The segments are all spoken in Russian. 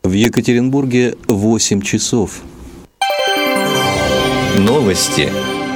В Екатеринбурге 8 часов. Новости.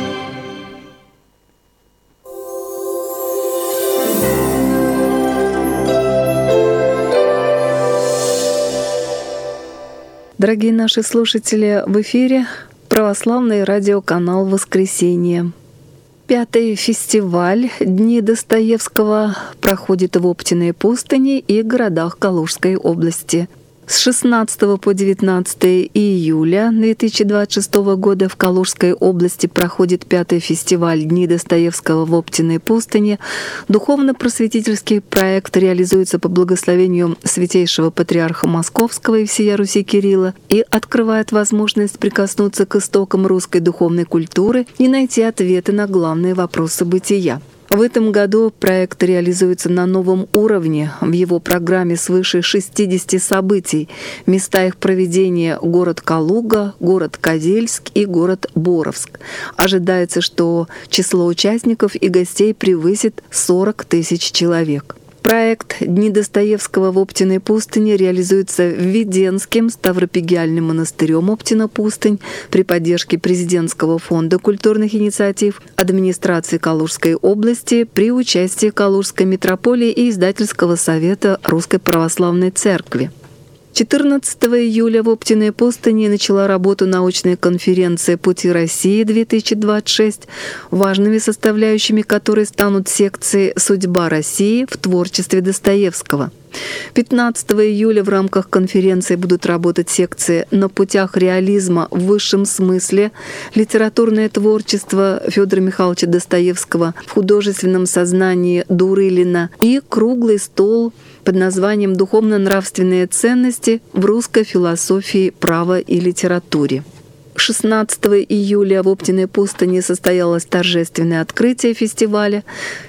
Дорогие наши слушатели, в эфире православный радиоканал «Воскресенье». 5-й фестиваль «Дни Достоевского» проходит в Оптиной пустыне и городах Калужской области. С 16 по 19 июля 2026 года в Калужской области проходит 5-й фестиваль «Дни Достоевского» в Оптиной пустыне. Духовно-просветительский проект реализуется по благословению Святейшего Патриарха Московского и всея Руси Кирилла и открывает возможность прикоснуться к истокам русской духовной культуры и найти ответы на главные вопросы бытия. В этом году проект реализуется на новом уровне. В его программе свыше 60 событий. Места их проведения — город Калуга, город Козельск и город Боровск. Ожидается, что число участников и гостей превысит 40 тысяч человек. Проект «Дни Достоевского» в Оптиной пустыне реализуется Введенским Ставропигиальным монастырем Оптина-Пустынь при поддержке Президентского фонда культурных инициатив, администрации Калужской области при участии Калужской митрополии и издательского совета Русской Православной Церкви. 14 июля в Оптиной пустыне начала работу научная конференция «Пути России-2026», важными составляющими которой станут секции «Судьба России в творчестве Достоевского». 15 июля в рамках конференции будут работать секции «На путях реализма в высшем смысле. Литературное творчество Федора Михайловича Достоевского в художественном сознании Дурылина» и «Круглый стол» под названием «Духовно-нравственные ценности в русской философии, права и литературе». 16 июля в Оптиной пустыне состоялось торжественное открытие фестиваля.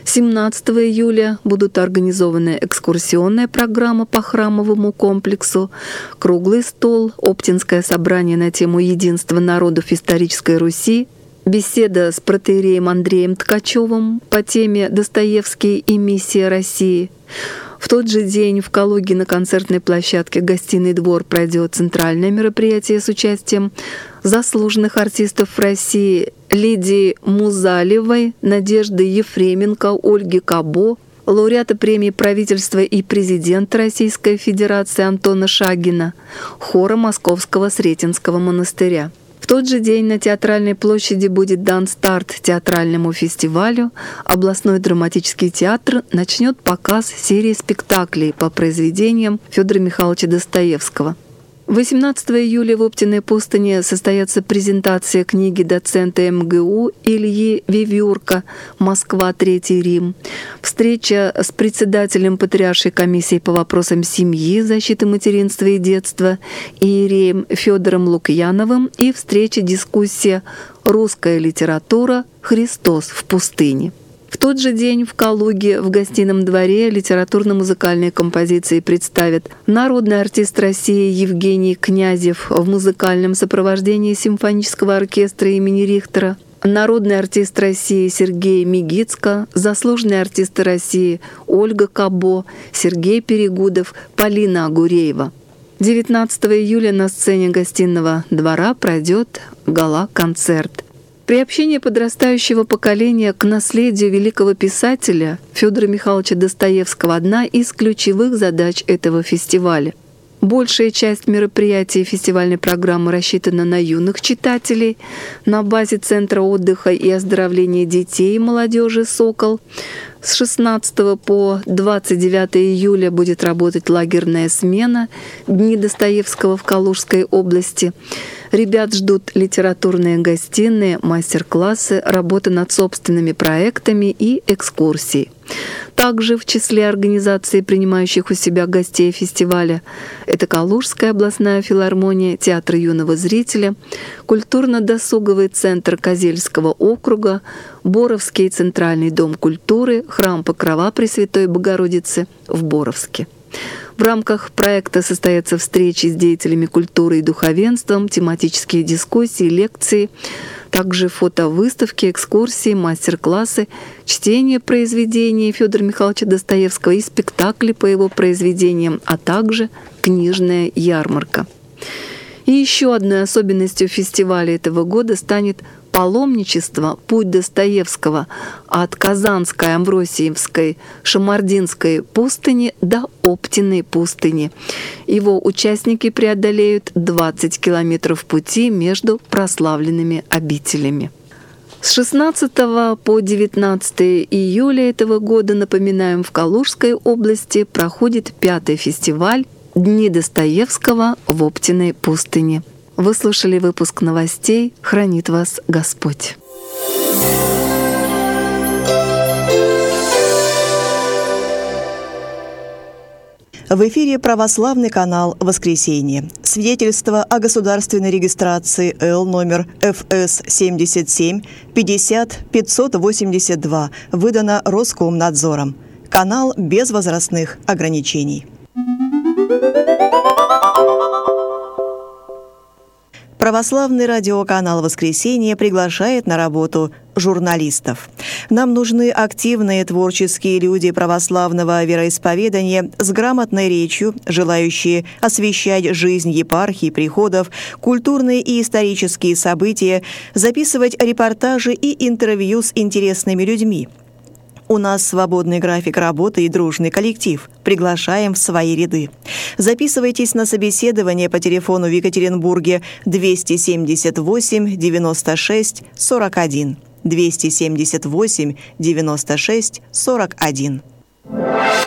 17 июля будут организованы экскурсионная программа по храмовому комплексу, круглый стол, Оптинское собрание на тему единства народов исторической Руси, беседа с протоиереем Андреем Ткачевым по теме «Достоевский и миссия России». В тот же день в Калуге на концертной площадке «Гостиный двор» пройдет центральное мероприятие с участием заслуженных артистов России Лидии Музалевой, Надежды Ефременко, Ольги Кабо, лауреата премии правительства и президента Российской Федерации Антона Шагина, хора Московского Сретенского монастыря. В тот же день на Театральной площади будет дан старт театральному фестивалю. Областной драматический театр начнет показ серии спектаклей по произведениям Федора Михайловича Достоевского. 18 июля в Оптиной пустыне состоятся презентация книги доцента МГУ Ильи Вивюрка «Москва, Третий Рим», встреча с председателем Патриаршей комиссии по вопросам семьи, защиты материнства и детства иереем Федором Лукьяновым и встреча-дискуссия «Русская литература. Христос в пустыне». В тот же день в Калуге в Гостином дворе литературно-музыкальные композиции представит народный артист России Евгений Князев в музыкальном сопровождении симфонического оркестра имени Рихтера, народный артист России Сергей Мигицко, заслуженные артисты России Ольга Кабо, Сергей Перегудов, Полина Агуреева. 19 июля на сцене Гостиного двора пройдет гала-концерт. Приобщение подрастающего поколения к наследию великого писателя Федора Михайловича Достоевского — одна из ключевых задач этого фестиваля. Большая часть мероприятий фестивальной программы рассчитана на юных читателей. На базе Центра отдыха и оздоровления детей и молодежи «Сокол» с 16 по 29 июля будет работать лагерная смена «Дни Достоевского» в Калужской области. Ребят ждут литературные гостиные, мастер-классы, работа над собственными проектами и экскурсии. Также в числе организаций, принимающих у себя гостей фестиваля, это Калужская областная филармония, Театр юного зрителя, Культурно-досуговый центр Козельского округа, Боровский центральный дом культуры, храм Покрова Пресвятой Богородицы в Боровске. В рамках проекта состоятся встречи с деятелями культуры и духовенством, тематические дискуссии, лекции, также фотовыставки, экскурсии, мастер-классы, чтение произведений Федора Михайловича Достоевского и спектакли по его произведениям, а также книжная ярмарка. И еще одной особенностью фестиваля этого года станет паломничество «Путь Достоевского» от Казанской, Амвросиевской, Шамардинской пустыни до Оптиной пустыни. Его участники преодолеют 20 километров пути между прославленными обителями. С 16 по 19 июля этого года, напоминаем, в Калужской области проходит 5-й фестиваль «Дни Достоевского в Оптиной пустыне». Вы слушали выпуск новостей. Хранит вас Господь. В эфире православный канал «Воскресенье». Свидетельство о государственной регистрации Л номер ФС 77 50 582 выдано Роскомнадзором. Канал без возрастных ограничений. Православный радиоканал «Воскресенье» приглашает на работу журналистов. Нам нужны активные творческие люди православного вероисповедания с грамотной речью, желающие освещать жизнь епархий, приходов, культурные и исторические события, записывать репортажи и интервью с интересными людьми. У нас свободный график работы и дружный коллектив. Приглашаем в свои ряды. Записывайтесь на собеседование по телефону в Екатеринбурге 278 96 41. 278 96 41.